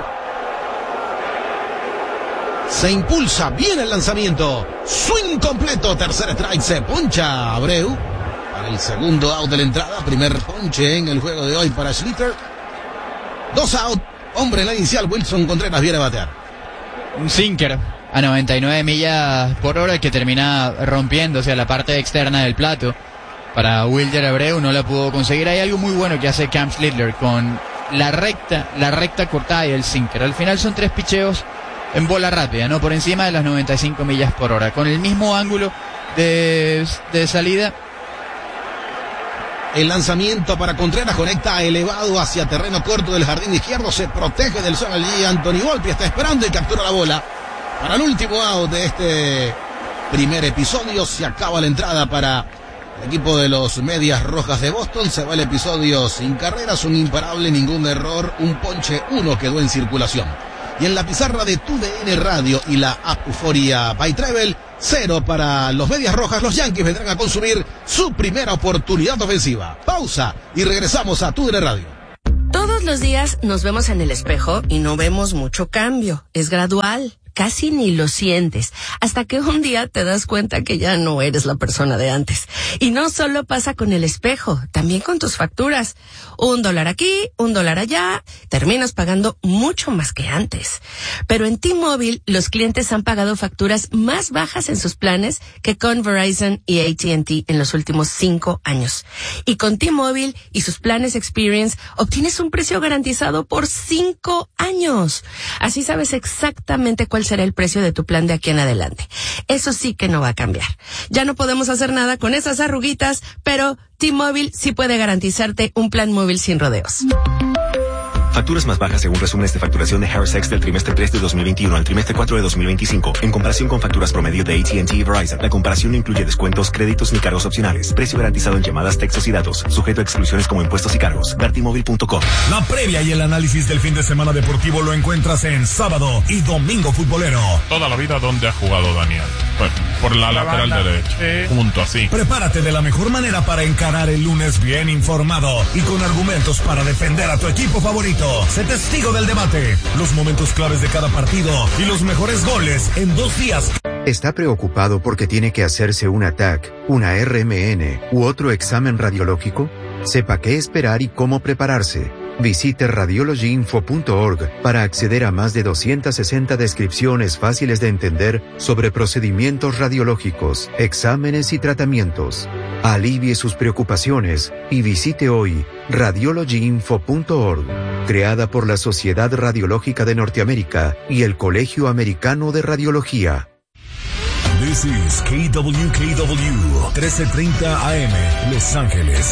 Se impulsa bien el lanzamiento, swing completo, tercer strike, se poncha Abreu. El segundo out de la entrada, primer ponche en el juego de hoy para Slater. Dos out, hombre en la inicial, Wilson Contreras viene a batear. Un sinker a noventa y nueve millas por hora que termina rompiéndose a la parte externa del plato. Para Wilyer Abreu no la pudo conseguir. Hay algo muy bueno que hace Cam Slater con la recta, la recta cortada y el sinker. Al final son tres picheos en bola rápida, ¿no? Por encima de las noventa y cinco millas por hora. Con el mismo ángulo de, de salida. El lanzamiento para Contreras conecta elevado hacia terreno corto del jardín izquierdo. Se protege del sol allí. Anthony Volpe está esperando y captura la bola. Para el último out de este primer episodio. Se acaba la entrada para el equipo de los Medias Rojas de Boston. Se va el episodio sin carreras, un imparable, ningún error. Un ponche, uno quedó en circulación. Y en la pizarra de Tu D N Radio y la app Euforia by Travel, cero para los Medias Rojas. Los Yankees vendrán a consumir su primera oportunidad ofensiva. Pausa y regresamos a Tu D N Radio. Todos los días nos vemos en el espejo y no vemos mucho cambio. Es gradual. Casi ni lo sientes, hasta que un día te das cuenta que ya no eres la persona de antes. Y no solo pasa con el espejo, también con tus facturas. Un dólar aquí, un dólar allá, terminas pagando mucho más que antes. Pero en T-Mobile, los clientes han pagado facturas más bajas en sus planes que con Verizon y A T and T en los últimos cinco años. Y con T-Mobile y sus planes Experience, obtienes un precio garantizado por cinco años. Así sabes exactamente cuál será el precio de tu plan de aquí en adelante. Eso sí que no va a cambiar. Ya no podemos hacer nada con esas arruguitas, pero T-Mobile sí puede garantizarte un plan móvil sin rodeos. Facturas más bajas según resúmenes de facturación de Harris X del trimestre tres de dos mil veintiuno al trimestre cuatro de dos mil veinticinco. En comparación con facturas promedio de A T and T y Verizon, la comparación no incluye descuentos, créditos ni cargos opcionales. Precio garantizado en llamadas, textos y datos. Sujeto a exclusiones como impuestos y cargos. ver ti móvil punto com. La previa y el análisis del fin de semana deportivo lo encuentras en Sábado y Domingo Futbolero. Toda la vida donde ha jugado Daniel. Bueno, por la, la lateral banda. derecha. Sí. Punto así. Prepárate de la mejor manera para encarar el lunes bien informado y con argumentos para defender a tu equipo favorito. Sé testigo del debate, los momentos claves de cada partido y los mejores goles en dos días. ¿Está preocupado porque tiene que hacerse un A T A C, una R M N u otro examen radiológico? Sepa qué esperar y cómo prepararse. Visite radiology info punto org para acceder a más de doscientas sesenta descripciones fáciles de entender sobre procedimientos radiológicos, exámenes y tratamientos. Alivie sus preocupaciones y visite hoy radiology info punto org, creada por la Sociedad Radiológica de Norteamérica y el Colegio Americano de Radiología. This is K W K W, trece treinta A M, Los Ángeles.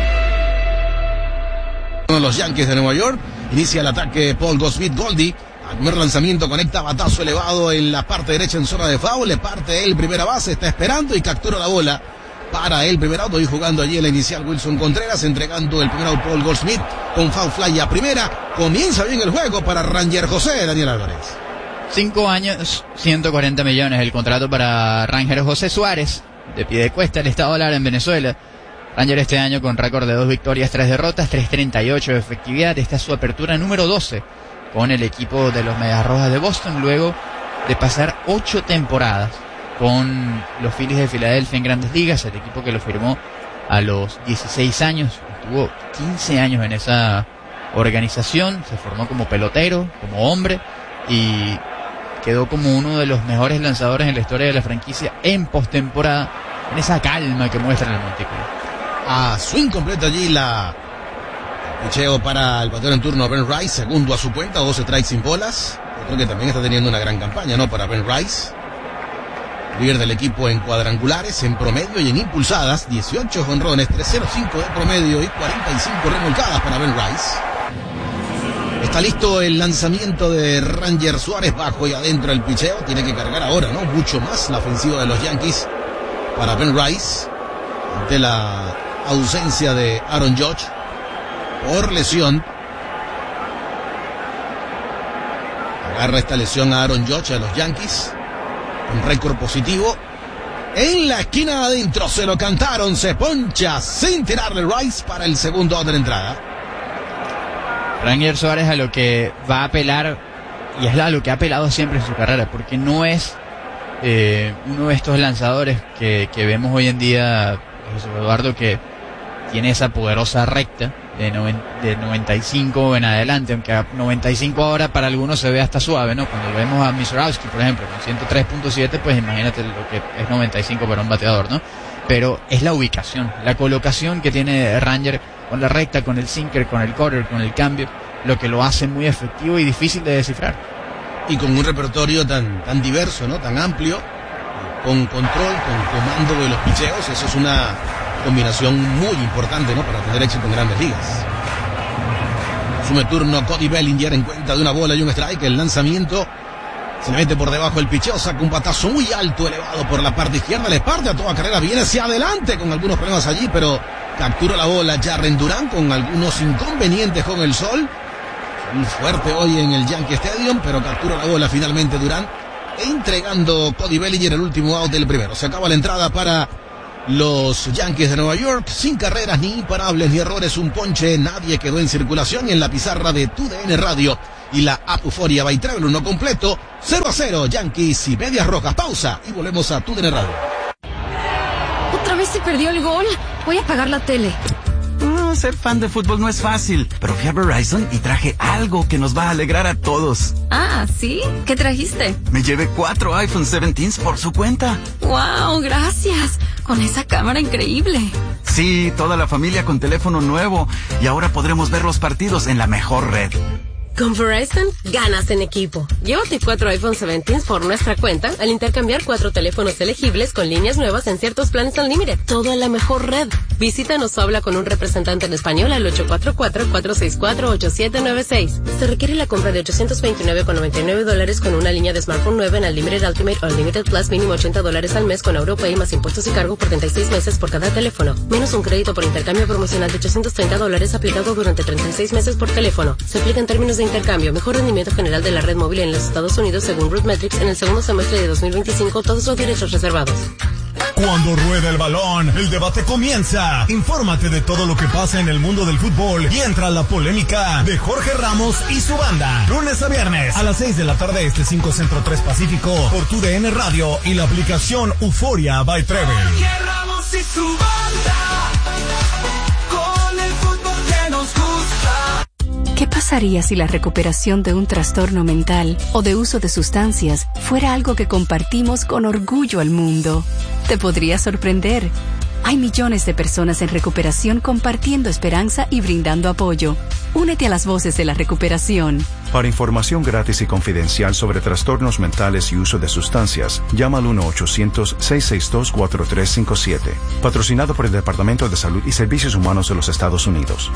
Los Yankees de Nueva York, inicia el ataque Paul Goldschmidt Goldie. Al primer lanzamiento conecta batazo elevado en la parte derecha en zona de foul, le parte el primera base, está esperando y captura la bola para el primer out. Y jugando allí en la inicial Wilson Contreras, entregando el primer out Paul Goldschmidt con foul fly a primera. Comienza bien el juego para Ranger José Daniel Álvarez. Cinco años, ciento cuarenta millones el contrato para Ranger José Suárez, de Piedecuesta, el estado Lara en Venezuela. Ranger este año con récord de dos victorias, tres derrotas, tres treinta y ocho de efectividad. Esta es su apertura número doce con el equipo de los Medias Rojas de Boston, luego de pasar ocho temporadas con los Phillies de Filadelfia en Grandes Ligas, el equipo que lo firmó a los dieciséis años, estuvo quince años en esa organización, se formó como pelotero, como hombre, y quedó como uno de los mejores lanzadores en la historia de la franquicia en postemporada, en esa calma que muestra en el montículo. A swing completo allí la picheo para el bateador en turno Ben Rice, segundo a su cuenta, doce strikes sin bolas. Yo creo que también está teniendo una gran campaña, ¿no? Para Ben Rice, líder del equipo en cuadrangulares, en promedio y en impulsadas, dieciocho jonrones, trescientos cinco de promedio y cuarenta y cinco remolcadas para Ben Rice. Está listo el lanzamiento de Ranger Suárez, bajo y adentro el picheo. Tiene que cargar ahora, ¿no? Mucho más la ofensiva de los Yankees para Ben Rice, ante la ausencia de Aaron Judge por lesión. Agarra esta lesión a Aaron Judge a los Yankees. Un récord positivo. En la esquina adentro se lo cantaron, se poncha sin tirarle Rice para el segundo out de la entrada. Ranger Suárez a lo que va a apelar, y es a lo que ha apelado siempre en su carrera, porque no es eh, uno de estos lanzadores que, que vemos hoy en día, José Eduardo, que tiene esa poderosa recta de, noven, de noventa y cinco en adelante, aunque a noventa y cinco ahora para algunos se ve hasta suave, ¿no? Cuando vemos a Misurowski, por ejemplo, con ciento tres punto siete, pues imagínate lo que es noventa y cinco para un bateador, ¿no? Pero es la ubicación, la colocación que tiene Ranger con la recta, con el sinker, con el cutter, con el cambio, lo que lo hace muy efectivo y difícil de descifrar. Y con un repertorio tan, tan diverso, ¿no? Tan amplio, con control, con comando de los picheos. Eso es una combinación muy importante, ¿no? Para tener éxito en grandes ligas. Asume turno Cody Bellinger en cuenta de una bola y un strike. El lanzamiento se le mete por debajo el picheo, saca un batazo muy alto, elevado por la parte izquierda, le parte a toda carrera, viene hacia adelante con algunos problemas allí, pero captura la bola Jarren Duran con algunos inconvenientes con el sol. Muy fuerte hoy en el Yankee Stadium, pero captura la bola finalmente Duran, entregando Cody Bellinger el último out del primero. Se acaba la entrada para los Yankees de Nueva York, sin carreras, ni imparables, ni errores, un ponche, nadie quedó en circulación. En la pizarra de Tu D N Radio y la app Euforia by Travel, uno completo, cero a cero, Yankees y Medias Rojas. Pausa y volvemos a Tu D N Radio. Otra vez se perdió el gol. Voy a apagar la tele. No, ser fan de fútbol no es fácil, pero fui a Verizon y traje algo que nos va a alegrar a todos. Ah, ¿sí? ¿Qué trajiste? Me llevé cuatro iPhone diecisiete por su cuenta. ¡Wow! Gracias. Con esa cámara increíble. Sí, toda la familia con teléfono nuevo. Y ahora podremos ver los partidos en la mejor red. Con Verizon, ganas en equipo. Llévate cuatro iPhone diecisiete por nuestra cuenta al intercambiar cuatro teléfonos elegibles con líneas nuevas en ciertos planes Unlimited. Todo en la mejor red. Visítanos o habla con un representante en español al ocho cuatro cuatro, cuatro seis cuatro, ocho siete nueve seis. Se requiere la compra de ochocientos veintinueve con noventa y nueve dólares con una línea de smartphone nueva en Unlimited Ultimate o Unlimited Plus, mínimo ochenta dólares al mes con AuroPay más impuestos y cargo por treinta y seis meses por cada teléfono. Menos un crédito por intercambio promocional de ochocientos treinta dólares aplicado durante treinta y seis meses por teléfono. Se aplica en términos de intercambio. Mejor rendimiento general de la red móvil en los Estados Unidos según RootMetrics en el segundo semestre de dos mil veinticinco. Todos los derechos reservados. Cuando rueda el balón, el debate comienza. Infórmate de todo lo que pasa en el mundo del fútbol y entra a la polémica de Jorge Ramos y su banda. Lunes a viernes a las seis de la tarde este, cinco Centro, tres Pacífico, por Tu D N Radio y la aplicación Euforia by Travel. Jorge Ramos y su banda, con el fútbol que nos gusta. ¿Qué pasaría si la recuperación de un trastorno mental o de uso de sustancias fuera algo que compartimos con orgullo al mundo? Te podría sorprender. Hay millones de personas en recuperación compartiendo esperanza y brindando apoyo. Únete a las voces de la recuperación. Para información gratis y confidencial sobre trastornos mentales y uso de sustancias, llama al uno ochocientos, seiscientos sesenta y dos, cuatro tres cinco siete. Patrocinado por el Departamento de Salud y Servicios Humanos de los Estados Unidos.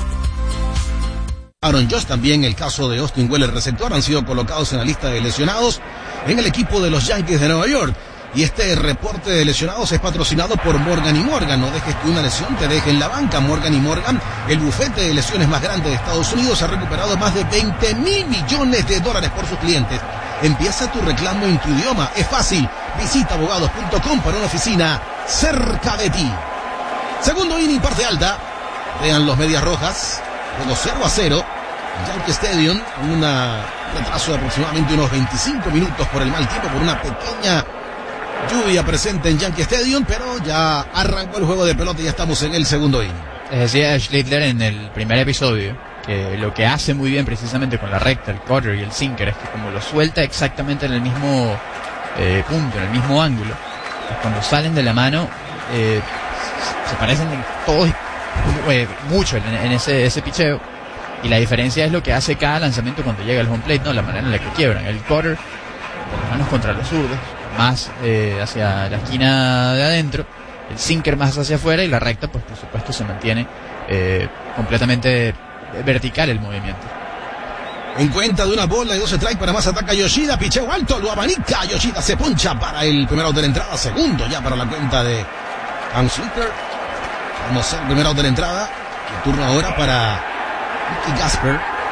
Aaron Judge, también el caso de Austin Wells, el receptor, han sido colocados en la lista de lesionados en el equipo de los Yankees de Nueva York. Y este reporte de lesionados es patrocinado por Morgan y Morgan. No dejes que una lesión te deje en la banca. Morgan y Morgan, el bufete de lesiones más grande de Estados Unidos, ha recuperado más de veinte mil millones de dólares por sus clientes. Empieza tu reclamo en tu idioma. Es fácil. Visita abogados punto com para una oficina cerca de ti. Segundo inning, parte alta. Vean los Medias Rojas. Luego cero a cero. Yankee Stadium, un retraso de aproximadamente unos veinticinco minutos por el mal tiempo, por una pequeña lluvia presente en Yankee Stadium, pero ya arrancó el juego de pelota y ya estamos en el segundo inning. Les decía Schlittler en el primer episodio que lo que hace muy bien precisamente con la recta, el cutter y el sinker es que como lo suelta exactamente en el mismo eh, punto, en el mismo ángulo, pues cuando salen de la mano eh, se parecen todos eh, mucho en, en ese, ese picheo, y la diferencia es lo que hace cada lanzamiento cuando llega al home plate, no la manera en la que quiebran. El cutter, por lo menos contra los zurdos, más eh, hacia la esquina de adentro, el sinker más hacia afuera, y la recta pues por supuesto se mantiene eh, completamente vertical el movimiento. En cuenta de una bola y dos strikes para más, ataca Yoshida, picheo alto, lo abanica, Yoshida se poncha para el primer out de la entrada, segundo ya para la cuenta de Cam Schlittler. Vamos al primer out de la entrada, el turno ahora para Mickey Gasper,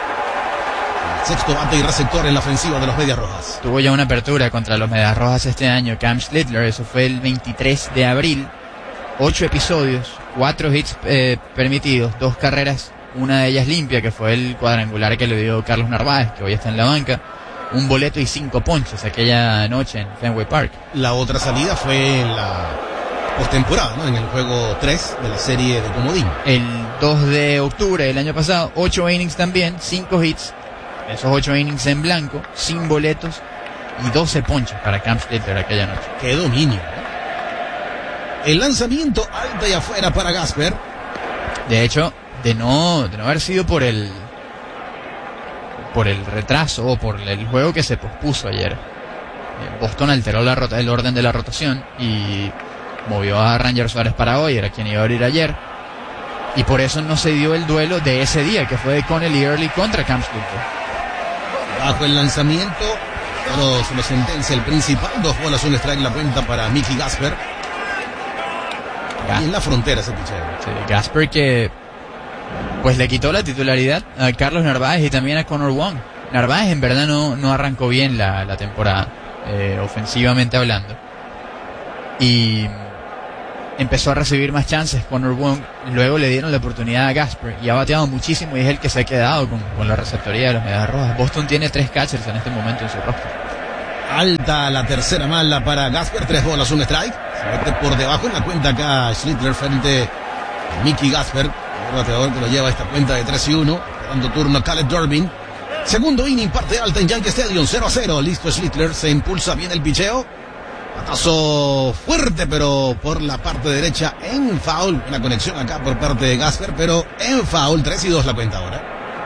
el sexto bate y receptor en la ofensiva de los Medias Rojas. Tuvo ya una apertura contra los Medias Rojas este año, Cam Schlittler, eso fue el veintitrés de abril, ocho episodios, cuatro hits eh, permitidos, dos carreras, una de ellas limpia, que fue el cuadrangular que le dio Carlos Narváez, que hoy está en la banca, un boleto y cinco ponches aquella noche en Fenway Park. La otra salida fue en la postemporada, ¿no? En el juego tres de la serie de comodín. El dos de octubre del año pasado, ocho innings también, cinco hits, esos ocho innings en blanco, sin boletos y doce ponches para Cam Schlittler aquella noche. ¡Qué dominio! ¿eh? El lanzamiento alta y afuera para Gasper. De hecho, de no, de no haber sido por el por el retraso o por el juego que se pospuso ayer, Boston alteró la rota, el orden de la rotación y movió a Ranger Suárez para hoy, era quien iba a abrir ayer, y por eso no se dio el duelo de ese día, que fue de Connelly Early contra Cam Schlittler. Bajo el lanzamiento, pero se lo sentencia el principal, dos bolas, un strike, la cuenta para Mickey Gasper. Y en la frontera ese picheo. Sí, Gasper que pues le quitó la titularidad a Carlos Narváez y también a Connor Wong. Narváez en verdad no, no arrancó bien la, la temporada, eh, ofensivamente hablando, y empezó a recibir más chances Connor Wong. Luego le dieron la oportunidad a Gasper y ha bateado muchísimo, y es el que se ha quedado con, con la receptoría de los Medias Rojas. Boston tiene tres catchers en este momento en su roster. Alta la tercera mala para Gasper, tres bolas, un strike. Se mete por debajo en la cuenta acá Schlittler frente a Mickey Gasper, el bateador que lo lleva a esta cuenta de tres y uno, dando turno a Caleb Durbin. Segundo inning, parte alta en Yankee Stadium, cero a cero. Listo Schlittler, se impulsa bien el picheo. Batazo fuerte, pero por la parte derecha en foul. Una conexión acá por parte de Gasper, pero en foul. tres y dos la cuenta ahora.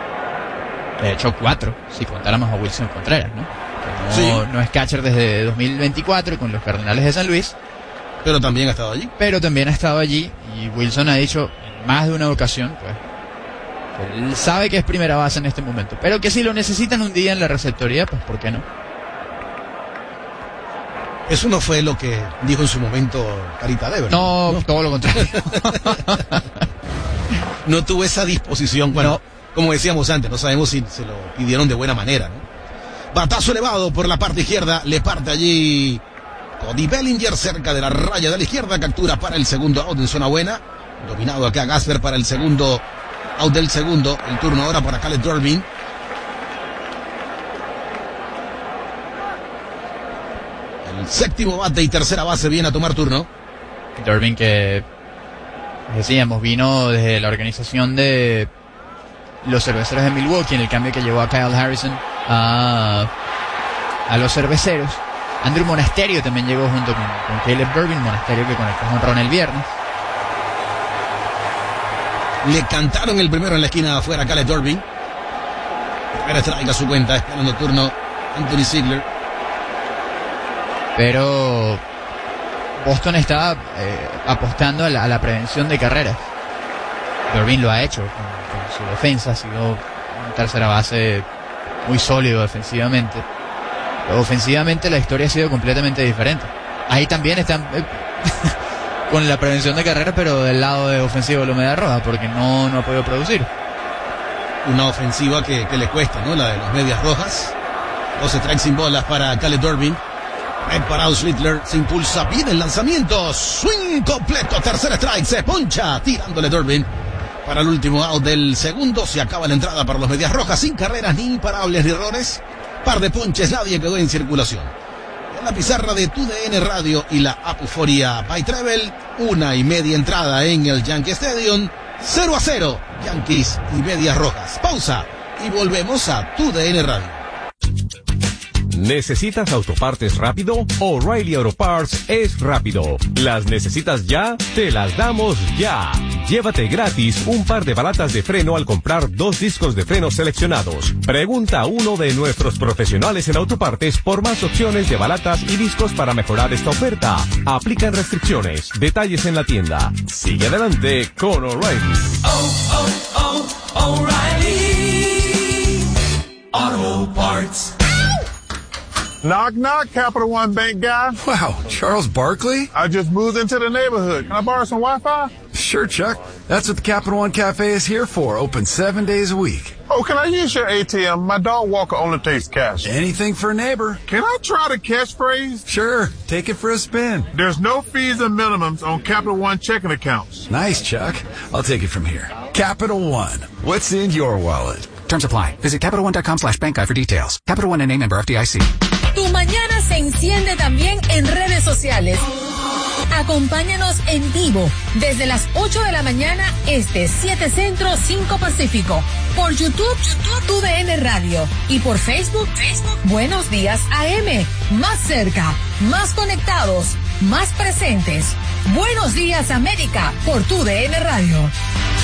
De hecho, cuatro, si contáramos a Wilson Contreras, ¿no? Que no, Sí. no es catcher desde dos mil veinticuatro con los Cardenales de San Luis. Pero también ha estado allí. Pero también ha estado allí, y Wilson ha dicho en más de una ocasión, pues, que él sabe que es primera base en este momento, pero que si lo necesitan un día en la receptoría, pues ¿por qué no? Eso no fue lo que dijo en su momento Carita Dever. No, no, todo lo contrario. No tuvo esa disposición. Bueno, no. Como decíamos antes, no sabemos si se lo pidieron de buena manera, ¿no? Batazo elevado por la parte izquierda, le parte allí Cody Bellinger cerca de la raya de la izquierda, captura para el segundo out en zona buena. Dominado acá Gasper para el segundo out del segundo. El turno ahora para Caleb Durbin. El séptimo bate y tercera base viene a tomar turno. Durbin, que decíamos, vino desde la organización de los Cerveceros de Milwaukee en el cambio que llevó a Kyle Harrison a, a los Cerveceros. Andrew Monasterio también llegó junto con, con Caleb Durbin. Monasterio que conectó un ron el viernes. Le cantaron el primero en la esquina de afuera a Caleb Durbin. Primera strike a su cuenta, esperando turno Anthony Ziegler. Pero Boston está eh, apostando a la, a la prevención de carreras. Durbin lo ha hecho con, con su defensa, ha sido una tercera base muy sólido defensivamente. Pero ofensivamente la historia ha sido completamente diferente. Ahí también están eh, con la prevención de carreras, pero del lado de ofensivo de los Medias Rojas, porque no, no ha podido producir. Una ofensiva que, que le cuesta, ¿no? La de los Medias Rojas. Dos strikes sin bolas para Caleb Durbin. Bien parado Schlittler, se impulsa bien el lanzamiento, swing completo, tercer strike, se poncha, tirándole Durbin para el último out del segundo. Se acaba la entrada para los Medias Rojas, sin carreras ni imparables ni errores, par de ponches, nadie quedó en circulación. En la pizarra de T U D N Radio y la App Euforia by Travel, una y media entrada en el Yankee Stadium, cero a cero, Yankees y Medias Rojas. Pausa y volvemos a Tu D N Radio. ¿Necesitas autopartes rápido? O'Reilly Auto Parts es rápido. ¿Las necesitas ya? Te las damos ya. Llévate gratis un par de balatas de freno al comprar dos discos de frenos seleccionados. Pregunta a uno de nuestros profesionales en autopartes por más opciones de balatas y discos para mejorar esta oferta. Aplican restricciones. Detalles en la tienda. Sigue adelante con O'Reilly. Oh, oh, oh, O'Reilly Auto Parts. Knock, knock, Capital One Bank guy. Wow, Charles Barkley? I just moved into the neighborhood. Can I borrow some Wi-Fi? Sure, Chuck. That's what the Capital One Cafe is here for. Open seven days a week. Oh, can I use your A T M? My dog walker only takes cash. Anything for a neighbor. Can I try the catchphrase? Sure. Take it for a spin. There's no fees and minimums on Capital One checking accounts. Nice, Chuck. I'll take it from here. Capital One. What's in your wallet? Terms apply. Visit CapitalOne.com slash bank guide for details. Capital One N A member F D I C. Tu mañana se enciende también en redes sociales. Acompáñanos en vivo desde las ocho de la mañana este, siete Centro, cinco Pacífico. Por YouTube, YouTube, Tu D N Radio. Y por Facebook, Facebook, Buenos Días A M. Más cerca, más conectados, más presentes. Buenos Días América por Tu D N Radio.